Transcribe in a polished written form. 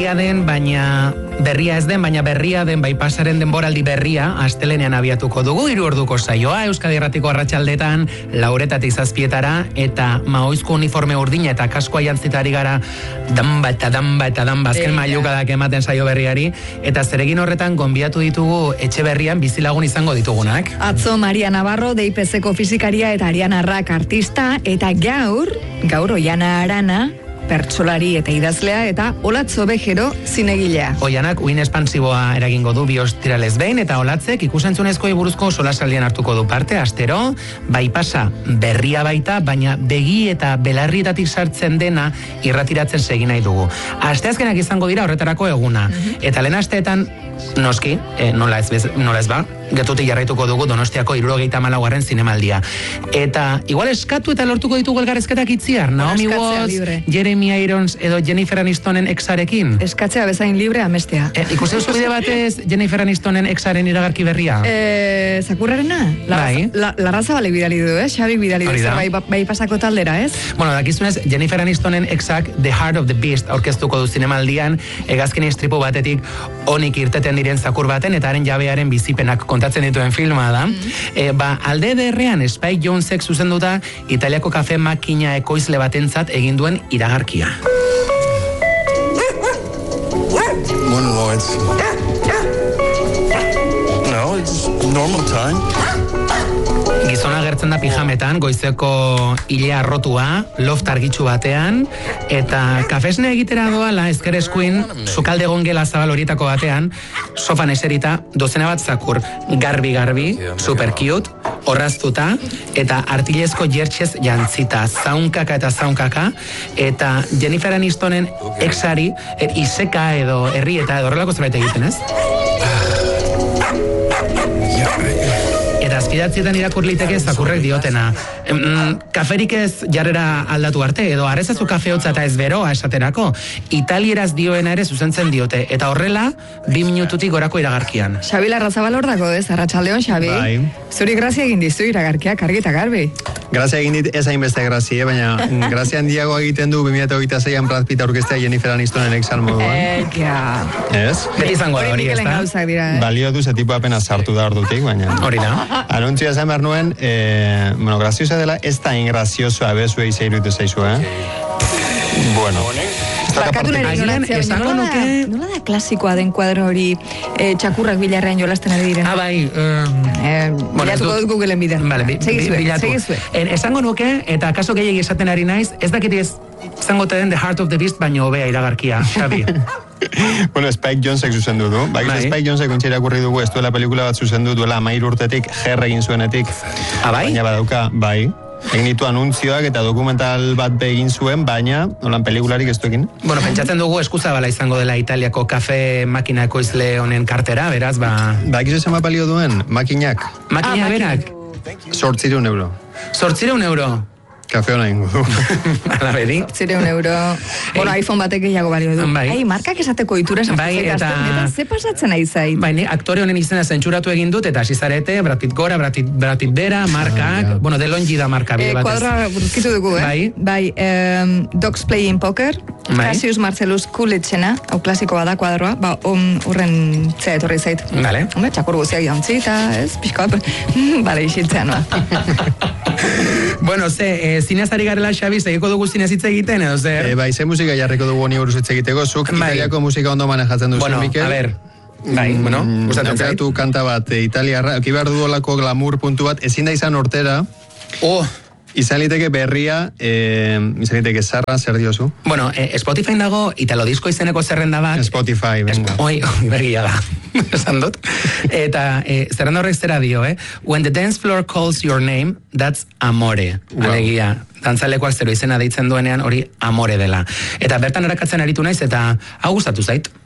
berria den, baina berria ez den, baina berria den, bai pasaren denboraldi berria, astelenean abiatuko dugu, 3 orduko saioa, Euskadi Irratiko arratsaldetan, 4:00 7:00, eta maoizko uniforme urdina eta kaskoa jantzitari gara, damba, azken mailukadak ematen saio berriari, eta zeregin horretan gonbiatu ditugu etxe berrian bizilagun izango ditugunak. Atzo Maria Navarro, DIPZ-ko fizikaria eta Ariana Arrak artista, eta gaur Oiana Arana, pertsolari eta idazlea, eta Olatzo Bejero zinegilea. Oianak uin espansiboa eragingo du biostiralez behin, eta Olatzek ikusentzunezkoei buruzko solasaldian hartuko du parte, astero, bai pasa berria baita, baina begi eta belarrietatik sartzen dena irratiratzen segin nahi dugu. Asteazkenak izango dira horretarako eguna, eta lehen asteetan, noski, nola ez ba, getutik jarraituko dugu Donostiako 74. zinemaldia. Eta igual eskatu eta lortuko ditugu elgarrezketak itziar, Naomi Watts, Jeremy Irons edo Jennifer Anistonen exarekin. Eskatzea bezain libre amestea. Ikusi duzu bide batez Jennifer Anistonen exaren iragarki berria? Zakurrarena? Bai. Larrazabalek bidali du, Xabik bidali du, bai pasako taldera, ez? Bueno, dakizunez, Jennifer Anistonen exak The Heart of the Beast aurkeztuko du zinemaldian, hegazkin istripu batetik onik irteten diren zakur baten, eta haren jabearen bizipenak kontatzen dituen filma da. Alde ederrean Spike Jonzek zuzenduta Italiako kafe makina ekoizle batentzat egin duen iragarkia. Bueno, it's normal time. Gizona gertzen da pijametan, goizeko ilea arrotua, loft argitsu batean, eta kafesnea egitera doala ezker eskuin, sukalde gongela zabal horietako batean, sofan eserita, dozena bat zakur, garbi, super cute, orraztuta, eta artilezko jertxez jantzita, zaunkaka, eta Jennifer Anistonen exari, iseka edo herrieta edo horrelako zerbait egiten, ez? Eta azpidatzietan irakur liteke zakurrek diotena. Kaferik ez jarrera aldatu arte, edo arrezazu kafe hotza eta ez beroa esaterako. Italieraz dioena ere zuzentzen diote. Eta horrela, 2 minututik gorako iragarkian. Xabi Larrazabal hor dago, ez? Arratsaldeon, Xabi. Bai. Zuri grazia egin dizu iragarkiak, argi eta garbi. Grazia egin dit ez hainbeste grazie, baina grazia handiago egiten du 2026an Brad Pitt aurkeztea Jennifer Anistonen exan moduan. Ez? Beti izango da hori, ez da? Balio du, ze tipo apenas sartu da ordutik, baina... Hori da. Anuntzioa esan behar nuen, graziosa dela, ez da ingraziosoa bezue izeirutu zaizu, Bueno... Barkatu nire ignorantzia, nola da klasikoa den kuadro hori txakurrak bilarrean jolasten ari diren? Bai. Bilatuko dut Googleen bider. Segizue. Esango nuke, eta kaso gehiagi esaten ari naiz, ez dakit ez izango te den The Heart of the Beast, baina hobea iragarkia, Xabi. Bueno, Spike Jonzek zuzendu du. Spike Jonzek ontsa irakurri dugu, ez duela pelikula bat zuzendu duela 13 urtetik, egin zuenetik. Bai? Baina badauka, bai. Egin ditu anuntzioak eta dokumental bat begin zuen, baina nolan pelikularik ez duekin. Bueno, pentsatzen dugu eskuzabala izango dela Italiako kafe makina ekoizle honen kartera, beraz, Bakizu esan balio duen, makinak. Makina berak? 800 euro. 800 euro? Kafe hona ingo du. Ala bedi? 800 euro. Bueno, iPhone batek gehiago balio du. Bai. Markak esateko iturez. Bai, eta... Ze pasatzen nahi zait? Bai, aktore honen izena zentzuratu egin dut, eta asizarete, Brad Pitt gora, Brad Pitt bera, markak, bueno, DeLonghi da marka bide batez. Kuadroa buruzkitu dugu, Bai, Dogs Playing Poker, Cassius Marcellus Coolidgena, hau klasiko bada kuadroa, urren zea etorri zait. Vale. Hombre, txakur guziak jantzi, eta ez, pixko, bale, isiltzea noa. Bueno, zinezari garela, Xabi, segiko dugu zinez hitz egiten, edo zer? Bai, ze musika jarriko dugu honi buruz hitz egiteko, zuk italiako musika ondo manejatzen duzu, Mikel. Bueno, a ver, bueno, gustatzen zait. Aukeratu kanta bat, italiarra, kibar duolako glamour puntu bat, ezin da izan hortera. Izan liteke berria, izan liteke zarra, zer diozu? Bueno, Spotify dago Italodisco izeneko zerrenda bat. Spotify, venga. Bergia da, esan dut. Eta zerrenda horrek zera dio, When the dance floor calls your name, that's amore. Wow. Alegia, dantzalekoak zero izena deitzen duenean hori amore dela. Eta bertan erakatzen aritu naiz, eta hau gustatu zait.